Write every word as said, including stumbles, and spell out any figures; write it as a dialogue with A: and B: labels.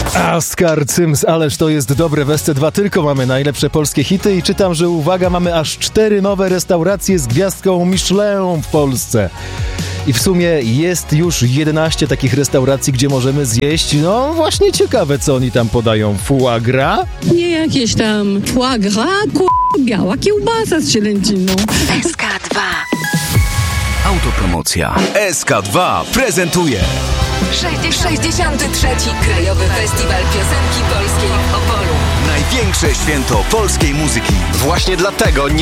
A: Oskar Cyms, ależ to jest dobre. W S C dwa tylko mamy najlepsze polskie hity i czytam, że uwaga, mamy aż cztery nowe restauracje z gwiazdką Michelin w Polsce. I w sumie jest już jedenaście takich restauracji, gdzie możemy zjeść, no właśnie ciekawe, co oni tam podają. Foie gras?
B: Nie jakieś tam foie gras, k***a, biała kiełbasa z cielęciną.
C: S K dwa.
D: Autopromocja. S K dwa prezentuje
C: sześćdziesiąty trzeci Krajowy Festiwal Piosenki Polskiej w Opolu.
D: największe święto polskiej muzyki. Właśnie dlatego nie